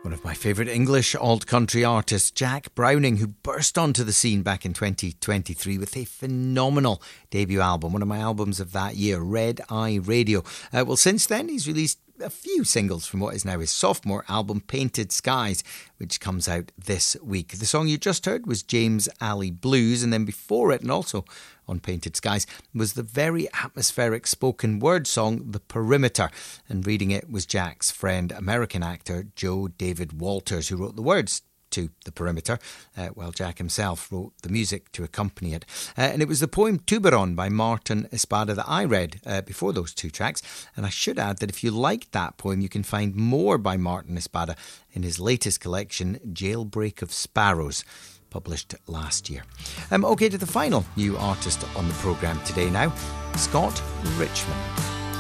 One of my favourite English alt-country artists, Jack Browning, who burst onto the scene back in 2023 with a phenomenal debut album, one of my albums of that year, Red Eye Radio. Well, since then, he's released a few singles from what is now his sophomore album, Painted Skies, which comes out this week. The song you just heard was James Alley Blues, and then before it, and also on Painted Skies, was the very atmospheric spoken word song The Perimeter, and reading it was Jack's friend, American actor Joe David Walters, who wrote the words to The Perimeter, while Jack himself wrote the music to accompany it. And it was the poem Tuberon by Martin Espada that I read before those two tracks. And I should add that if you liked that poem, you can find more by Martin Espada in his latest collection, Jailbreak of Sparrows, published last year. OK, to the final new artist on the programme today now, Scott Richmond.